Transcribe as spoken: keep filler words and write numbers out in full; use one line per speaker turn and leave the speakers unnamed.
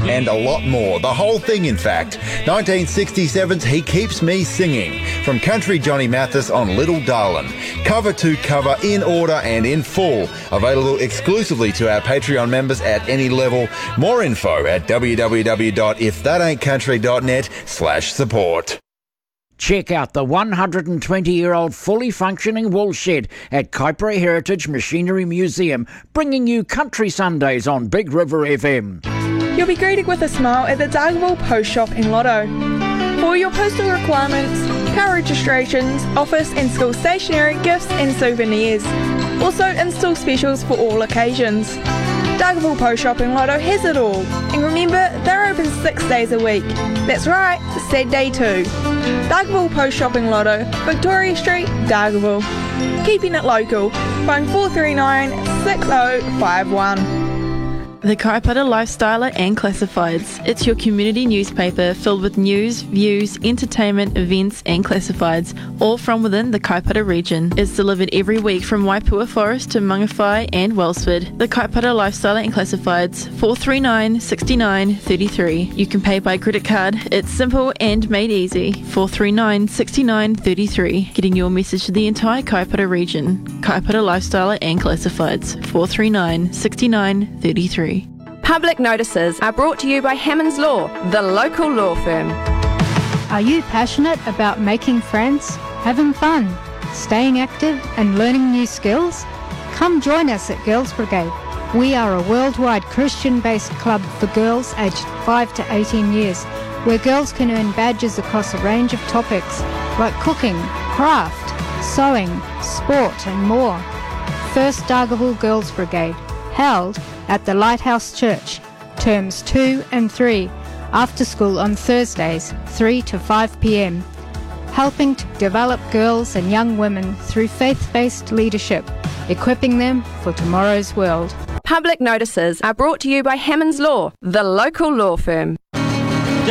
and a lot more. The whole thing, in fact. nineteen sixty-seven's He Keeps Me Singing from Country Johnny Mathis on Little Darlin'. Cover to cover, in order and in full. Available exclusively to our Patreon members at any level. More info at w w w dot if that ain't country dot net slash support.
Check out the one hundred twenty year old fully functioning wool shed at Kaipara Heritage Machinery Museum, bringing you Country Sundays on Big River F M.
You'll be greeted with a smile at the Dargaville Post Shop in Lotto. For your postal requirements, car registrations, office and school stationery, gifts and souvenirs. Also in-store specials for all occasions. Dargaville Post Shop in Lotto has it all. And remember, they're open six days a week. That's right, Saturday too. Dargaville Post Shop in Lotto, Victoria Street, Dargaville. Keeping it local. Phone four three nine, six oh five one.
The Kaipara Lifestyler and Classifieds. It's your community newspaper filled with news, views, entertainment, events and classifieds, all from within the Kaipara region. It's delivered every week from Waipua Forest to Mangawhai and Wellsford. The Kaipara Lifestyler and Classifieds, four three nine, six nine three three. You can pay by credit card. It's simple and made easy. four three nine, six nine three three. Getting your message to the entire Kaipara region. Kaipara Lifestyler and Classifieds, four three nine, six nine three three.
Public notices are brought to you by Hammond's Law, the local law firm.
Are you passionate about making friends, having fun, staying active and learning new skills? Come join us at Girls Brigade. We are a worldwide Christian-based club for girls aged five to eighteen years, where girls can earn badges across a range of topics like cooking, craft, sewing, sport and more. First Dargaville Girls Brigade, held at the Lighthouse Church, terms two and three, after school on Thursdays, three to five p m, helping to develop girls and young women through faith-based leadership, equipping them for tomorrow's world.
Public notices are brought to you by Hammond's Law, the local law firm.